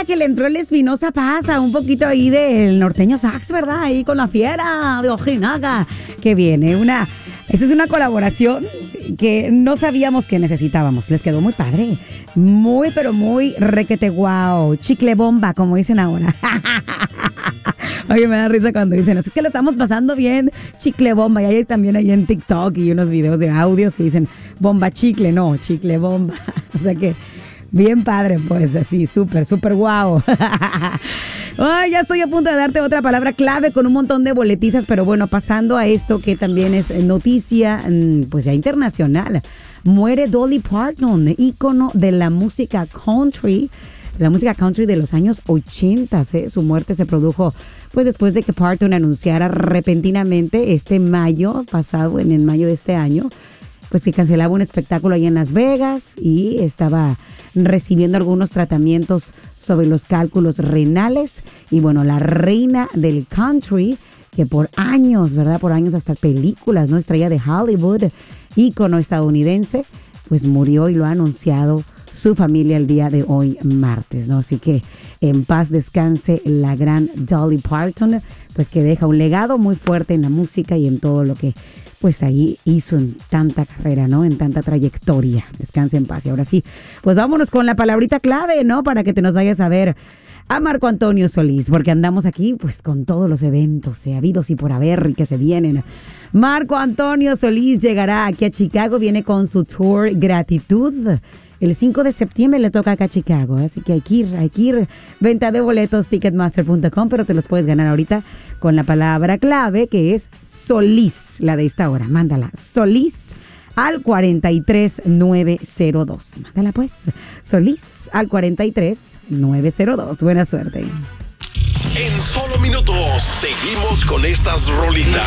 que le entró el Espinosa Paz a un poquito ahí del norteño sax, ¿verdad? Ahí con la fiera de Ojinaga que viene. Esa es una colaboración que no sabíamos que necesitábamos. Les quedó muy padre. Muy, pero muy requete guau. Chicle bomba, como dicen ahora. Oye, me da risa cuando dicen, es que lo estamos pasando bien, chicle bomba. Y hay también ahí en TikTok y unos videos de audios que dicen bomba chicle, no, chicle bomba. O sea que bien padre, pues así, súper, súper guau. Ay, ya estoy a punto de darte otra palabra clave con un montón de boletizas, pero bueno, pasando a esto que también es noticia, pues ya internacional. Muere Dolly Parton, ícono de la música country. La música country de los años 80, ¿eh? Su muerte se produjo pues después de que Parton anunciara repentinamente este mayo pasado, en mayo de este año, pues que cancelaba un espectáculo ahí en Las Vegas y estaba recibiendo algunos tratamientos sobre los cálculos renales. Y bueno, la reina del country, que por años, ¿verdad? Por años hasta películas, ¿no? Estrella de Hollywood, ícono estadounidense, pues murió y lo ha anunciado su familia el día de hoy, martes, ¿no? Así que en paz descanse la gran Dolly Parton, pues que deja un legado muy fuerte en la música y en todo lo que pues ahí hizo en tanta carrera, ¿no? En tanta trayectoria. Descanse en paz. Y ahora sí, pues vámonos con la palabrita clave, ¿no? Para que te nos vayas a ver a Marco Antonio Solís, porque andamos aquí pues con todos los eventos habidos y por haber y que se vienen. Marco Antonio Solís llegará aquí a Chicago, viene con su tour Gratitud. El 5 de septiembre le toca acá a Chicago, así que hay que ir. Venta de boletos, ticketmaster.com, pero te los puedes ganar ahorita con la palabra clave que es Solís, la de esta hora. Mándala, Solís al 43902. Mándala pues, Solís al 43902. Buena suerte. En solo minutos seguimos con estas rolitas.